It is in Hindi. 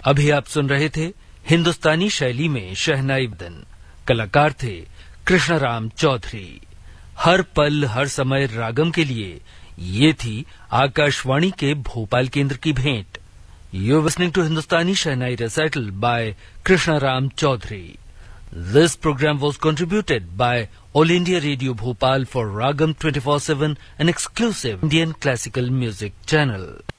अभी आप सुन रहे थे हिंदुस्तानी शैली में शहनाई वादन। कलाकार थे कृष्णराम चौधरी। हर पल हर समय रागम के लिए ये थी आकाशवाणी के भोपाल केंद्र की भेंट। You're listening to Hindustani Shahnai recital by Krishnaram Chaudhary. This program was contributed by All India Radio Bhopal for Ragam 24/7, an exclusive Indian classical music channel.